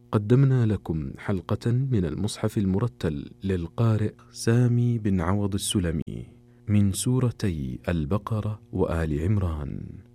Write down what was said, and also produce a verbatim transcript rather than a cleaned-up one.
قدمنا لكم حلقة من المصحف المرتل للقارئ سامي بن عوض السلمي من سورتي البقرة وآل عمران.